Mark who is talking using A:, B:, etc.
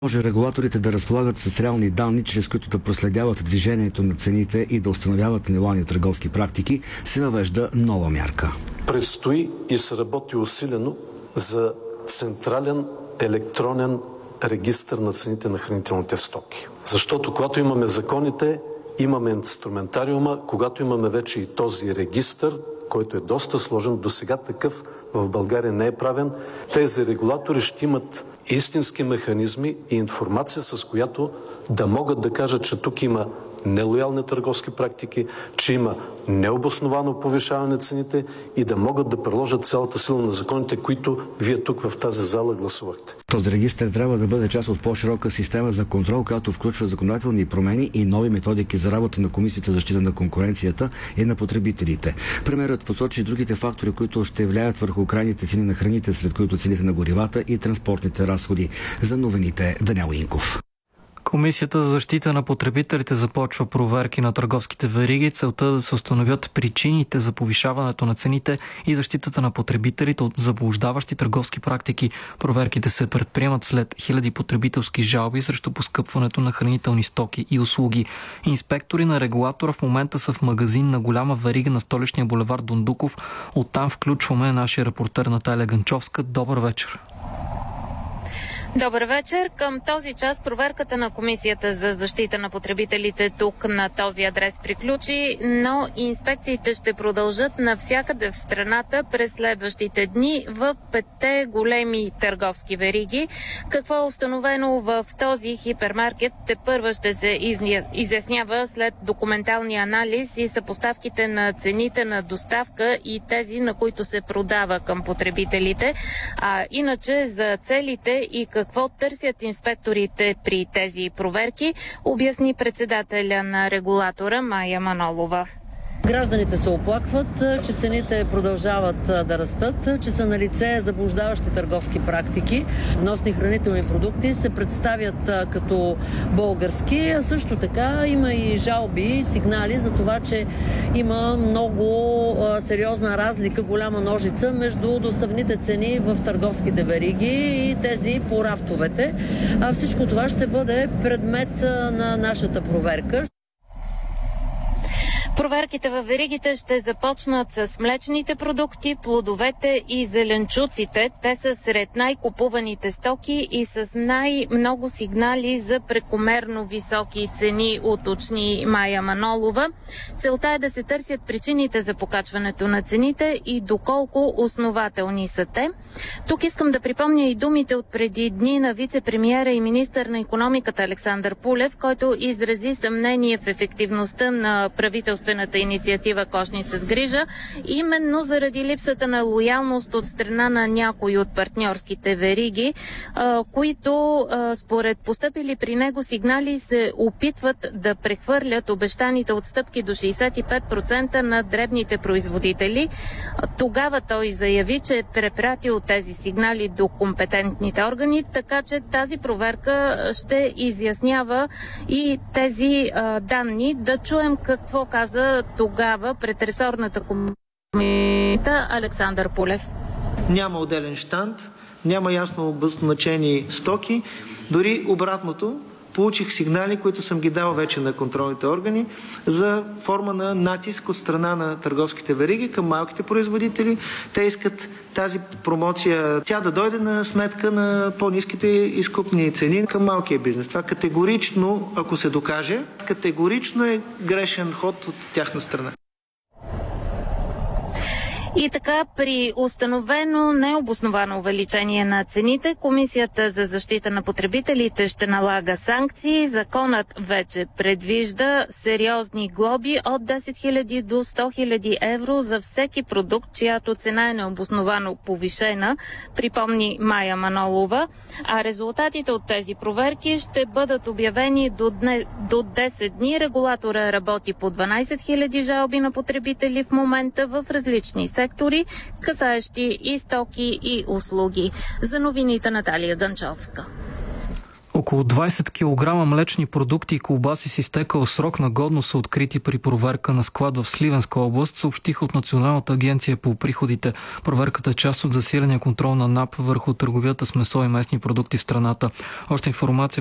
A: Може регулаторите да разполагат с реални данни, чрез които да проследяват движението на цените и да установяват нелоялни търговски практики, се въвежда нова мярка.
B: Предстои и се работи усилено за централен електронен регистър на цените на хранителните стоки. Защото когато имаме законите, имаме инструментариума, когато имаме вече и този регистър, който е доста сложен, досега такъв в България не е правен, тези регулатори ще имат истински механизми и информация, с която да могат да кажат, че тук има нелоялни търговски практики, че има необосновано повишаване на цените и да могат да приложат цялата сила на законите, които вие тук в тази зала гласувахте.
A: Този регистър трябва да бъде част от по-широка система за контрол, която включва законодателни промени и нови методики за работа на Комисията за защита на конкуренцията и на потребителите. Премиерът посочи другите фактори, които ще влияят върху крайните цени на храните, сред които цените на горивата и транспортните разходи. За новините Даниел Инков.
C: Комисията за защита на потребителите започва проверки на търговските вериги. Целта е да се установят причините за повишаването на цените и защитата на потребителите от заблуждаващи търговски практики. Проверките се предприемат след хиляди потребителски жалби срещу поскъпването на хранителни стоки и услуги. Инспектори на регулатора в момента са в магазин на голяма верига на столичния булевард Дондуков. Оттам включваме нашия репортер Наталия Ганчовска. Добър вечер.
D: Добър вечер. Към този час проверката на Комисията за защита на потребителите тук на този адрес приключи, но инспекциите ще продължат навсякъде в страната през следващите дни в 5 големи търговски вериги. Какво е установено в този хипермаркет, тепърва ще се изяснява след документалния анализ и съпоставките на цените на доставка и тези, на които се продава към потребителите. А иначе за целите и какво търсят инспекторите при тези проверки, обясни председателя на регулатора Мая Манолова.
E: Гражданите се оплакват, че цените продължават да растат, че са налице заблуждаващи търговски практики. Вносни хранителни продукти се представят като български, а също така има и жалби, сигнали за това, че има много сериозна разлика, голяма ножица между доставните цени в търговските вериги и тези по рафтовете. Всичко това ще бъде предмет на нашата проверка.
D: Проверките във веригите ще започнат с млечните продукти, плодовете и зеленчуците. Те са сред най-купуваните стоки и с най-много сигнали за прекомерно високи цени, уточни Мая Манолова. Целта е да се търсят причините за покачването на цените и доколко основателни са те. Тук искам да припомня и думите от преди дни на вице-премиера и министър на икономиката Александър Пулев, който изрази съмнение в ефективността на правителствената инициатива Кошница с грижа, именно заради липсата на лоялност от страна на някои от партньорските вериги, които според постъпили при него сигнали се опитват да прехвърлят обещаните отстъпки до 65% на дребните производители. Тогава той заяви, че е препратил тези сигнали до компетентните органи, така че тази проверка ще изяснява и тези данни. Да чуем какво каза тогава пред ресорната комисия Александър Пулев.
F: Няма отделен щанд, няма ясно обозначени стоки, дори обратното. Получих сигнали, които съм ги дал вече на контролните органи, за форма на натиск от страна на търговските вериги към малките производители. Те искат тази промоция, тя да дойде на сметка на по-ниските изкупни цени към малкия бизнес. Това категорично, ако се докаже, категорично е грешен ход от тяхна страна.
D: И така, при установено необосновано увеличение на цените, Комисията за защита на потребителите ще налага санкции. Законът вече предвижда сериозни глоби от 10 000 до 100 000 евро за всеки продукт, чиято цена е необосновано повишена, припомни Мая Манолова. А резултатите от тези проверки ще бъдат обявени до 10 дни. Регулатора работи по 12 000 жалби на потребители в момента в различни сектори, касаещи и стоки и услуги. За новините Наталия Ганчовска.
C: Около 20 кг млечни продукти и колбаси с изтекал срок на годност са открити при проверка на склад в Сливенска област, съобщиха от Националната агенция по приходите. Проверката е част от засиления контрол на НАП върху търговията с месо и местни продукти в страната. Още информация